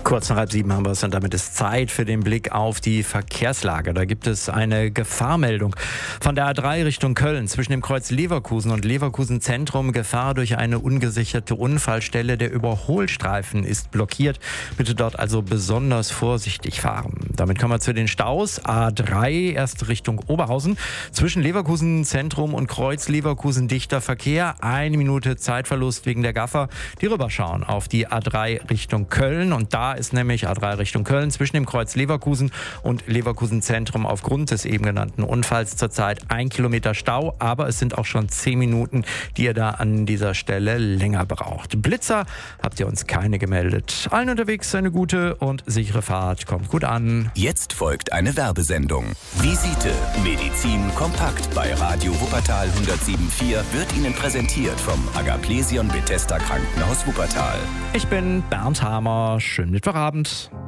Kurz nach 6:30 haben wir es und damit ist Zeit für den Blick auf die Verkehrslage. Da gibt es eine Gefahrmeldung von der A3 Richtung Köln zwischen dem Kreuz Leverkusen und Leverkusen Zentrum. Gefahr durch eine ungesicherte Unfallstelle. Der Überholstreifen ist blockiert. Bitte dort also besonders vorsichtig fahren. Damit kommen wir zu den Staus. A3 erst Richtung Oberhausen. Zwischen Leverkusen Zentrum und Kreuz Leverkusen dichter Verkehr. 1 Minute Zeitverlust wegen der Gaffer. Die rüberschauen auf die A3 Richtung Köln und da ist nämlich A3 Richtung Köln zwischen dem Kreuz Leverkusen und Leverkusen Zentrum aufgrund des eben genannten Unfalls zurzeit 1 Kilometer Stau, aber es sind auch schon 10 Minuten, die ihr da an dieser Stelle länger braucht. Blitzer habt ihr uns keine gemeldet. Allen unterwegs eine gute und sichere Fahrt. Kommt gut an. Jetzt folgt eine Werbesendung. Visite Medizin kompakt bei Radio Wuppertal 107.4 wird Ihnen präsentiert vom Agaplesion Bethesda Krankenhaus Wuppertal. Ich bin Bernd Hamer. Schönen Mittwochabend.